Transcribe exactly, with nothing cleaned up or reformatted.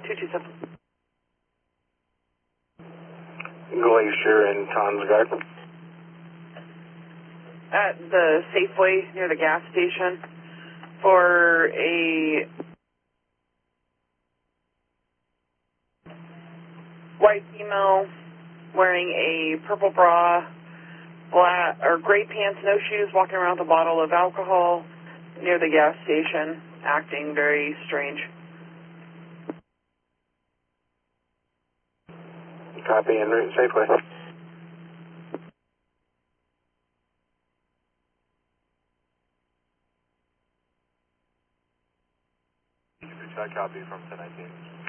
two two seven. Glacier and Tom's Garden. At the Safeway near the gas station for a white female wearing a purple bra, black or gray pants, no shoes, walking around with a bottle of alcohol near the gas station, acting very strange. Copy, en route Safeway. I copy from ten nineteen.